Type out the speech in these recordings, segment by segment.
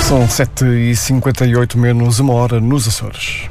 São 7h58, menos uma hora nos Açores.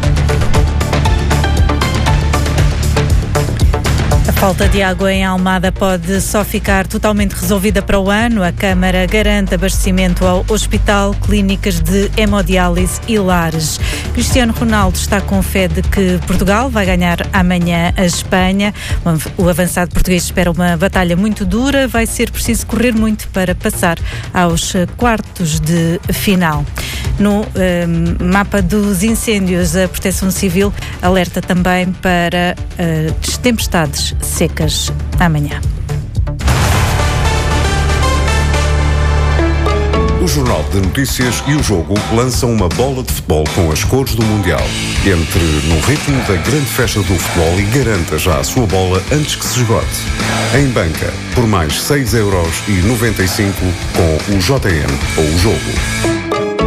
A falta de água em Almada pode só ficar totalmente resolvida para o ano. A Câmara garante abastecimento ao Hospital, clínicas de hemodiálise e lares. Cristiano Ronaldo está com fé de que Portugal vai ganhar amanhã a Espanha. O avançado português espera uma batalha muito dura. Vai ser preciso correr muito para passar aos quartos de final. No mapa dos incêndios, a Proteção Civil alerta também para tempestades secas amanhã. O Jornal de Notícias e o Jogo lançam uma bola de futebol com as cores do Mundial. Entre no ritmo da grande festa do futebol e garanta já a sua bola antes que se esgote. Em banca, por mais 6,95€ com o JM ou o Jogo.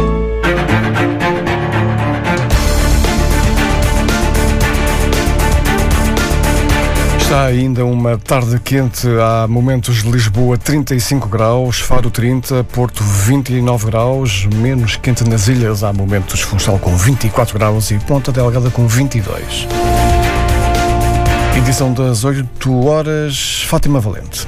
Está ainda uma tarde quente, há momentos de Lisboa 35 graus, Faro 30, Porto 29 graus, menos quente nas ilhas, há momentos Funchal com 24 graus e Ponta Delgada com 22. Edição das 8 horas, Fátima Valente.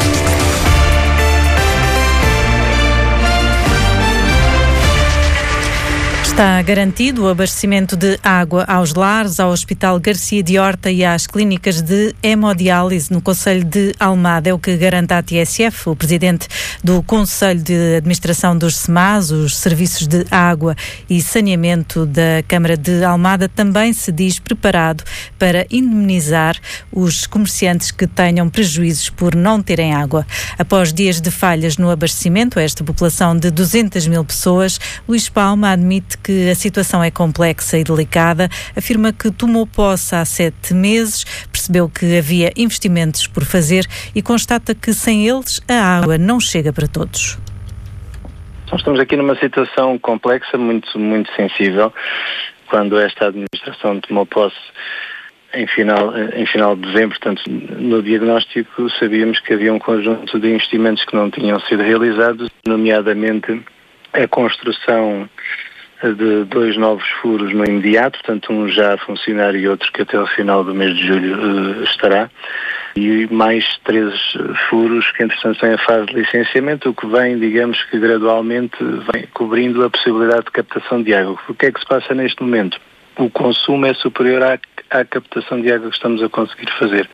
Está garantido o abastecimento de água aos lares, ao Hospital Garcia de Horta e às clínicas de hemodiálise no Conselho de Almada. É o que garante a TSF. O presidente do Conselho de Administração dos SEMAS, os Serviços de Água e Saneamento da Câmara de Almada, também se diz preparado para indemnizar os comerciantes que tenham prejuízos por não terem água. Após dias de falhas no abastecimento a esta população de 200 mil pessoas, Luís Palma admite que a situação é complexa e delicada, afirma que tomou posse há 7 meses, percebeu que havia investimentos por fazer e constata que sem eles a água não chega para todos. Nós estamos aqui numa situação complexa, muito sensível. Quando esta administração tomou posse em final de dezembro, portanto, no diagnóstico sabíamos que havia um conjunto de investimentos que não tinham sido realizados, nomeadamente a construção de 2 novos furos no imediato, portanto um já a funcionar e outro que até ao final do mês de julho estará, e mais 3 furos que entretanto estão em fase de licenciamento, o que vem, digamos que gradualmente, vem cobrindo a possibilidade de captação de água. O que é que se passa neste momento? O consumo é superior à captação de água que estamos a conseguir fazer.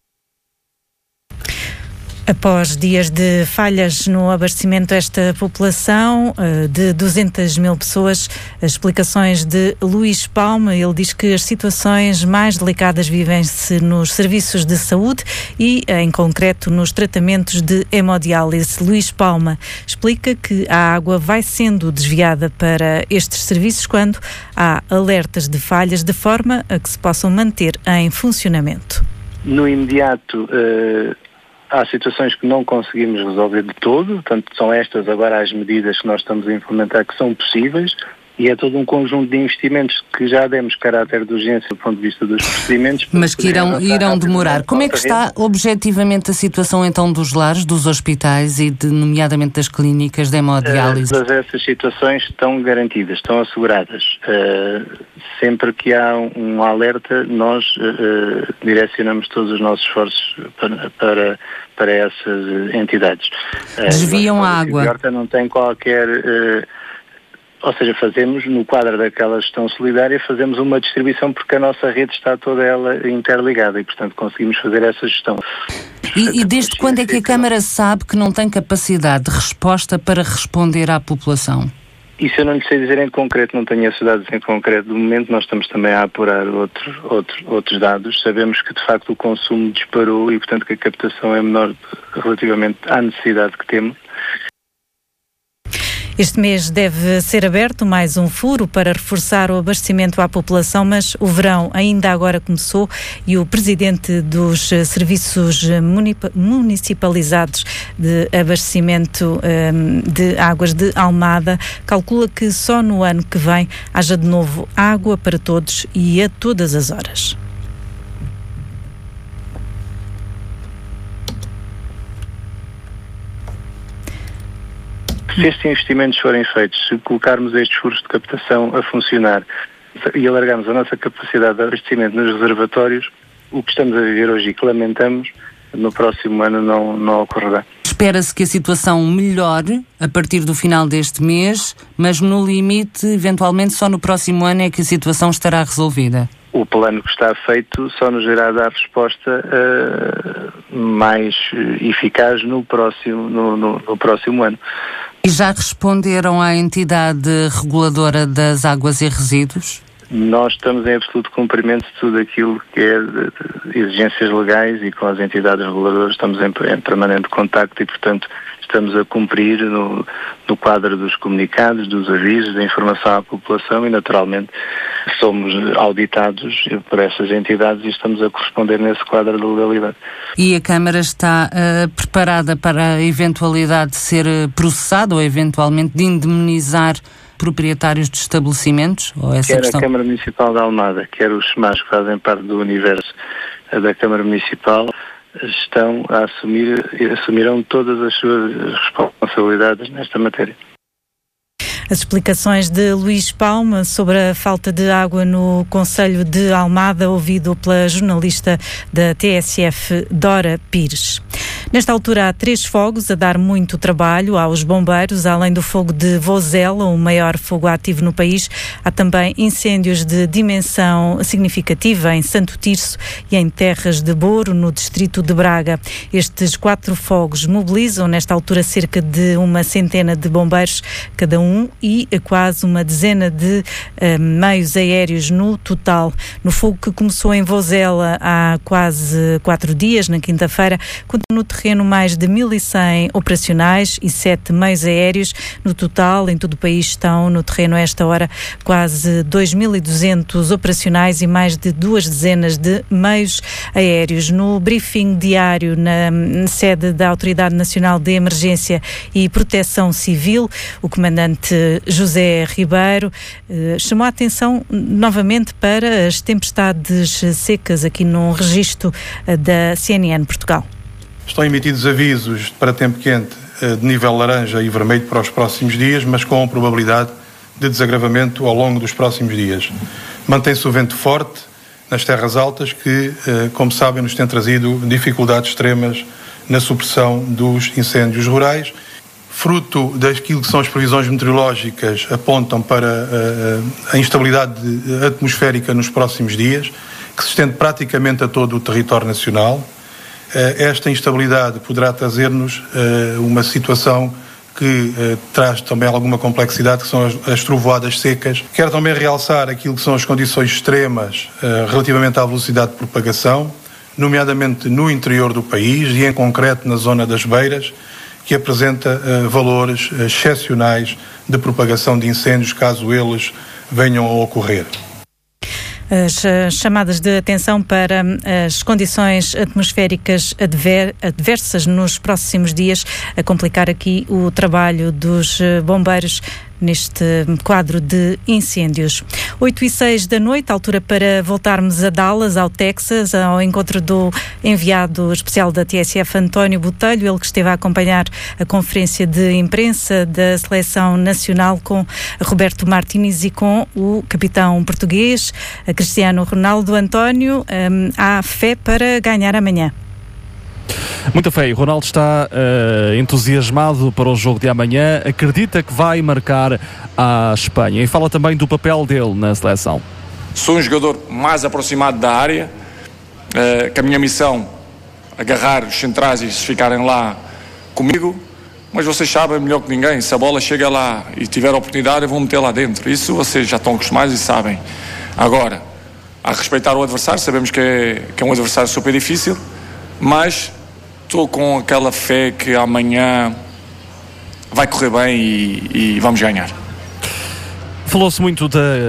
Após dias de falhas no abastecimento desta população de 200 mil pessoas, as explicações de Luís Palma, ele diz que as situações mais delicadas vivem-se nos serviços de saúde e, em concreto, nos tratamentos de hemodiálise. Luís Palma explica que a água vai sendo desviada para estes serviços quando há alertas de falhas, de forma a que se possam manter em funcionamento. No imediato, há situações que não conseguimos resolver de todo, portanto são estas agora as medidas que nós estamos a implementar que são possíveis, e é todo um conjunto de investimentos que já demos caráter de urgência do ponto de vista dos procedimentos. Mas que irão demorar. Como é que está objetivamente a situação então dos lares, dos hospitais e nomeadamente das clínicas de hemodiálise? Todas essas situações estão garantidas, estão asseguradas. Sempre que há um alerta, nós direcionamos todos os nossos esforços para essas entidades. Desviam a água. A Horta não tem qualquer... ou seja, fazemos, no quadro daquela gestão solidária, fazemos uma distribuição porque a nossa rede está toda ela interligada e, portanto, conseguimos fazer essa gestão. E desde quando é que a Câmara sabe que não tem capacidade de resposta para responder à população? Isso eu não lhe sei dizer em concreto, não tenho esses dados em concreto. Do momento nós estamos também a apurar outros dados. Sabemos que de facto o consumo disparou e portanto que a captação é menor relativamente à necessidade que temos. Este mês deve ser aberto mais um furo para reforçar o abastecimento à população, mas o verão ainda agora começou e o presidente dos serviços municipalizados de abastecimento de águas de Almada calcula que só no ano que vem haja de novo água para todos e a todas as horas. Se estes investimentos forem feitos, se colocarmos estes furos de captação a funcionar e alargarmos a nossa capacidade de abastecimento nos reservatórios, o que estamos a viver hoje e que lamentamos, no próximo ano não ocorrerá. Espera-se que a situação melhore a partir do final deste mês, mas no limite, eventualmente, só no próximo ano é que a situação estará resolvida. O plano que está feito só nos irá dar resposta mais eficaz no próximo ano. E já responderam à entidade reguladora das águas e resíduos? Nós estamos em absoluto cumprimento de tudo aquilo que é de exigências legais e com as entidades reguladoras estamos em permanente contacto e, portanto, estamos a cumprir no quadro dos comunicados, dos avisos, da informação à população e, naturalmente, somos auditados por essas entidades e estamos a corresponder nesse quadro de legalidade. E a Câmara está preparada para a eventualidade de ser processada ou eventualmente de indemnizar proprietários de estabelecimentos? Ou essa quer questão? A Câmara Municipal de Almada, quer os SMAs que fazem parte do universo da Câmara Municipal, estão a assumirão todas as suas responsabilidades nesta matéria. As explicações de Luís Palma sobre a falta de água no concelho de Almada, ouvido pela jornalista da TSF, Dora Pires. Nesta altura há 3 fogos a dar muito trabalho aos bombeiros, além do fogo de Vozela, o maior fogo ativo no país. Há também incêndios de dimensão significativa em Santo Tirso e em Terras de Boro, no distrito de Braga. Estes 4 fogos mobilizam nesta altura cerca de uma centena de bombeiros cada um e quase uma dezena de meios aéreos no total. No fogo que começou em Vozela há quase 4 dias, na quinta-feira, conta no terreno mais de 1.100 operacionais e 7 meios aéreos. No total, em todo o país, estão no terreno a esta hora quase 2.200 operacionais e mais de 2 dezenas de meios aéreos. No briefing diário na sede da Autoridade Nacional de Emergência e Proteção Civil, o comandante José Ribeiro chamou a atenção novamente para as tempestades secas aqui no registro da CNN Portugal. Estão emitidos avisos para tempo quente de nível laranja e vermelho para os próximos dias, mas com probabilidade de desagravamento ao longo dos próximos dias. Mantém-se o vento forte nas terras altas que, como sabem, nos tem trazido dificuldades extremas na supressão dos incêndios rurais. Fruto daquilo que são as previsões meteorológicas, apontam para a instabilidade atmosférica nos próximos dias, que se estende praticamente a todo o território nacional. Esta instabilidade poderá trazer-nos uma situação que traz também alguma complexidade, que são as trovoadas secas. Quero também realçar aquilo que são as condições extremas relativamente à velocidade de propagação, nomeadamente no interior do país e, em concreto, na zona das Beiras, que apresenta valores excepcionais de propagação de incêndios, caso eles venham a ocorrer. As chamadas de atenção para as condições atmosféricas adversas nos próximos dias, a complicar aqui o trabalho dos bombeiros neste quadro de incêndios. 8h06 da noite, altura para voltarmos a Dallas, ao Texas, ao encontro do enviado especial da TSF, António Botelho, ele que esteve a acompanhar a conferência de imprensa da Seleção Nacional com Roberto Martínez e com o capitão português, Cristiano Ronaldo. António, há fé para ganhar amanhã? Muita fé. Ronaldo está entusiasmado para o jogo de amanhã, acredita que vai marcar à Espanha e fala também do papel dele na seleção. Sou um jogador mais aproximado da área, que a minha missão agarrar os centrais e ficarem lá comigo, mas vocês sabem melhor que ninguém, se a bola chega lá e tiver a oportunidade eu vou meter lá dentro, isso vocês já estão acostumados e sabem. Agora, a respeitar o adversário, sabemos que é um adversário super difícil, mas estou com aquela fé que amanhã vai correr bem e vamos ganhar. Falou-se muito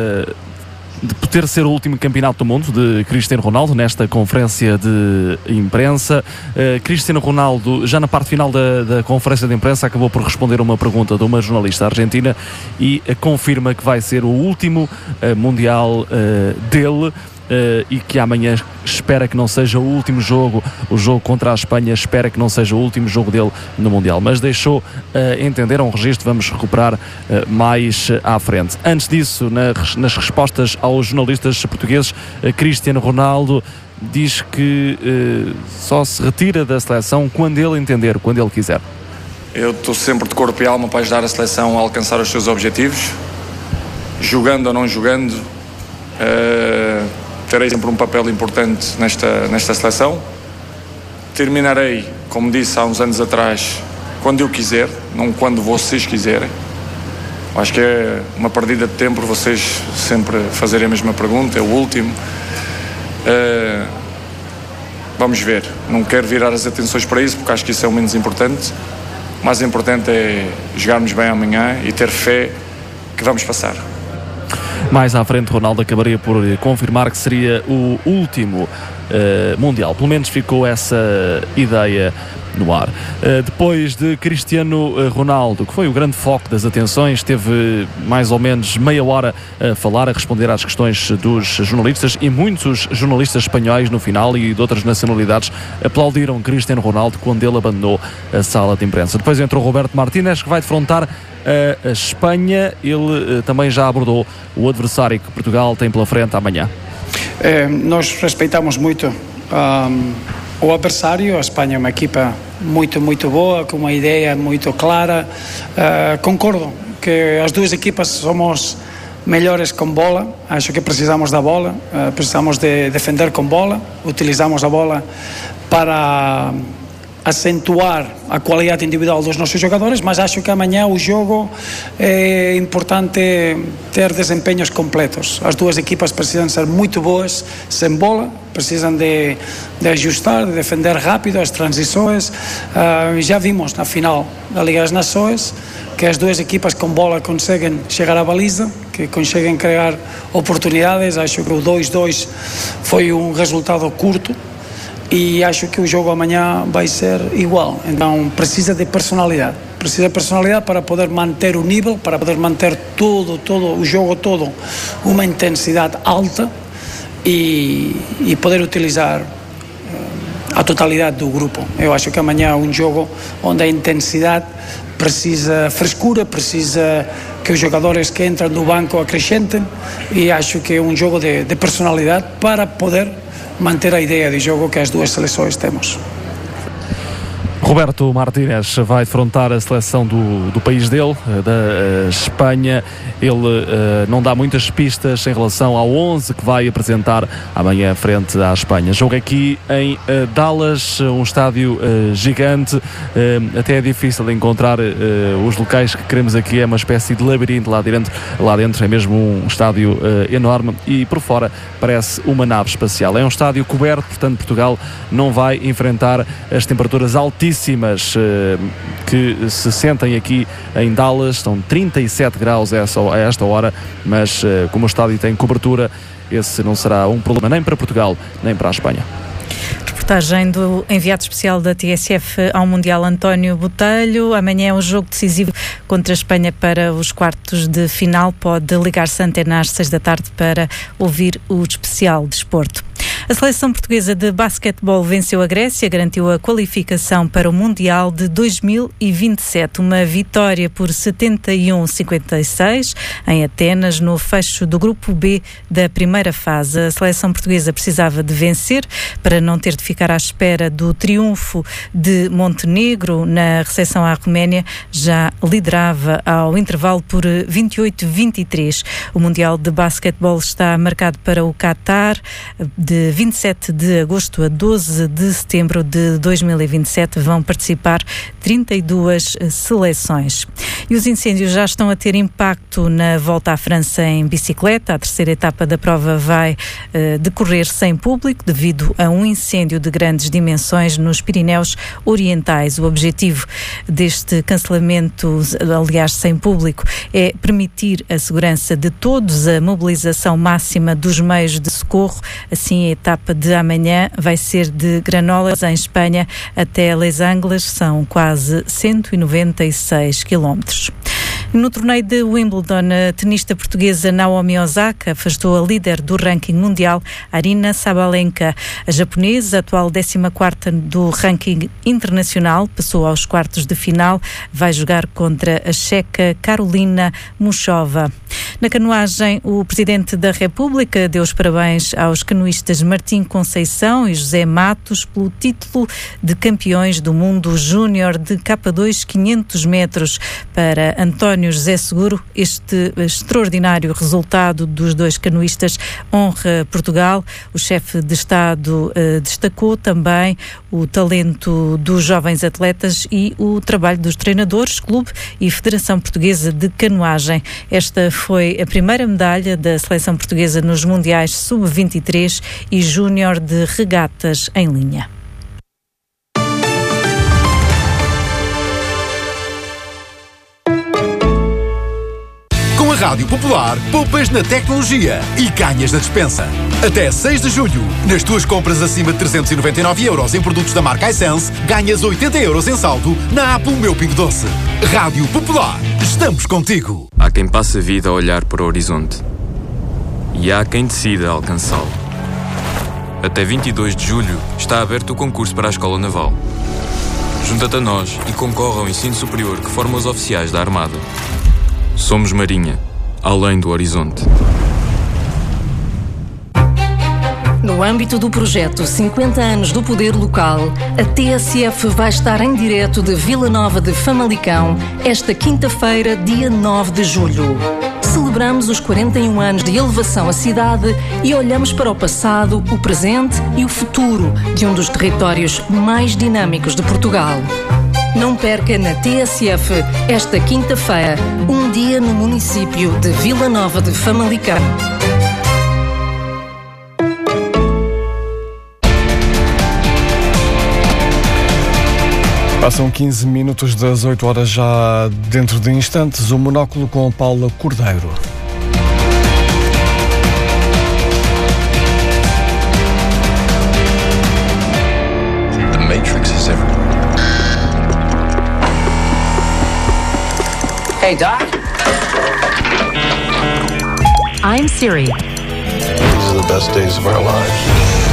de poder ser o último campeonato do mundo de Cristiano Ronaldo nesta conferência de imprensa. Cristiano Ronaldo, já na parte final da conferência de imprensa, acabou por responder a uma pergunta de uma jornalista argentina e confirma que vai ser o último Mundial dele. e que amanhã espera que não seja o último jogo, o jogo contra a Espanha, espera que não seja o último jogo dele no Mundial, mas deixou entender um registro, vamos recuperar mais à frente. Antes disso, nas respostas aos jornalistas portugueses, Cristiano Ronaldo diz que só se retira da seleção quando ele entender, quando ele quiser. Eu estou sempre de corpo e alma para ajudar a seleção a alcançar os seus objetivos, jogando ou não jogando, terei sempre um papel importante nesta seleção. Terminarei, como disse há uns anos atrás, quando eu quiser, não quando vocês quiserem. Acho que é uma perdida de tempo vocês sempre fazerem a mesma pergunta, é o último. Vamos ver, não quero virar as atenções para isso porque acho que isso é o menos importante. O mais importante é jogarmos bem amanhã e ter fé que vamos passar. Mais à frente, Ronaldo acabaria por confirmar que seria o último Mundial, pelo menos ficou essa ideia no ar. Depois de Cristiano Ronaldo, que foi o grande foco das atenções, teve mais ou menos meia hora a falar, a responder às questões dos jornalistas, e muitos jornalistas espanhóis no final e de outras nacionalidades aplaudiram Cristiano Ronaldo quando ele abandonou a sala de imprensa. Depois entrou Roberto Martínez, que vai defrontar a Espanha. Ele também já abordou o adversário que Portugal tem pela frente amanhã. Nós respeitamos muito o adversário. A Espanha é uma equipa muito boa, com uma ideia muito clara. Concordo que as duas equipas somos melhores com bola. Acho que precisamos da bola, precisamos de defender com bola, utilizamos a bola para acentuar a qualidade individual dos nossos jogadores, mas acho que amanhã o jogo é importante ter desempenhos completos. As duas equipas precisam ser muito boas sem bola, precisam de ajustar, de defender rápido as transições. Já vimos na final da Liga das Nações que as duas equipas com bola conseguem chegar à baliza, que conseguem criar oportunidades. Acho que o 2-2 foi um resultado curto e acho que o jogo amanhã vai ser igual. Então precisa de personalidade para poder manter o nível, para poder manter todo o jogo todo uma intensidade alta e poder utilizar a totalidade do grupo. Eu acho que amanhã é um jogo onde a intensidade precisa frescura, precisa que os jogadores que entram no banco acrescentem, e acho que é um jogo de personalidade para poder manter a ideia de jogo que as duas seleções temos. Roberto Martínez vai defrontar a seleção do país dele, da Espanha. Ele não dá muitas pistas em relação ao 11 que vai apresentar amanhã frente à Espanha. Jogo aqui em Dallas, um estádio gigante. Até é difícil encontrar os locais que queremos aqui. É uma espécie de labirinto lá dentro é mesmo um estádio enorme, e por fora parece uma nave espacial. É um estádio coberto, portanto Portugal não vai enfrentar as temperaturas altíssimas que se sentem aqui em Dallas. Estão 37 graus a esta hora, mas como o estádio tem cobertura, esse não será um problema nem para Portugal nem para a Espanha. Reportagem do enviado especial da TSF ao Mundial, António Botelho. Amanhã é um jogo decisivo contra a Espanha para os quartos de final. Pode ligar-se à antena às 6 da tarde para ouvir o especial desporto. A seleção portuguesa de basquetebol venceu a Grécia, garantiu a qualificação para o Mundial de 2027. Uma vitória por 71-56 em Atenas, no fecho do Grupo B da primeira fase. A seleção portuguesa precisava de vencer para não ter de ficar à espera do triunfo de Montenegro. Na recepção à Roménia, já liderava ao intervalo por 28-23. O Mundial de basquetebol está marcado para o Qatar de 27 de agosto a 12 de setembro de 2027. Vão participar 32 seleções. E os incêndios já estão a ter impacto na volta à França em bicicleta. A terceira etapa da prova vai decorrer sem público devido a um incêndio de grandes dimensões nos Pirineus Orientais. O objetivo deste cancelamento, aliás sem público, é permitir a segurança de todos, a mobilização máxima dos meios de socorro. Assim, a etapa de amanhã vai ser de Granollers, em Espanha, até Les Angles. São quase 196 quilómetros. No torneio de Wimbledon, a tenista portuguesa Naomi Osaka afastou a líder do ranking mundial, Aryna Sabalenka. A japonesa, atual 14ª do ranking internacional, passou aos quartos de final. Vai jogar contra a checa Karolina Muchova. Na canoagem, o Presidente da República deu os parabéns aos canoístas Martim Conceição e José Matos pelo título de campeões do mundo júnior de K2 500 metros. Para António José Seguro, este extraordinário resultado dos dois canoístas honra Portugal. O chefe de Estado destacou também o talento dos jovens atletas e o trabalho dos treinadores, clube e Federação Portuguesa de Canoagem. Esta foi a primeira medalha da seleção portuguesa nos Mundiais Sub-23 e Júnior de regatas em linha. Com a Rádio Popular, poupas na tecnologia e ganhas na despensa. Até 6 de julho, nas tuas compras acima de 399 € em produtos da marca iSense, ganhas 80 € em saldo na app O Meu Pingo Doce. Rádio Popular, estamos contigo. Há quem passe a vida a olhar para o horizonte e há quem decida alcançá-lo. Até 22 de julho está aberto o concurso para a Escola Naval. Junta-te a nós e concorre ao ensino superior que forma os oficiais da Armada. Somos Marinha, além do horizonte. No âmbito do projeto 50 anos do Poder Local, a TSF vai estar em direto de Vila Nova de Famalicão esta quinta-feira, dia 9 de julho. Celebramos os 41 anos de elevação à cidade e olhamos para o passado, o presente e o futuro de um dos territórios mais dinâmicos de Portugal. Não perca na TSF esta quinta-feira, um dia no município de Vila Nova de Famalicão. Passam 15 minutos das 8 horas, já dentro de instantes, o Monóculo com Paula Cordeiro. The Matrix is everywhere. Hey, Doc. I'm Siri. These are the best days of our lives.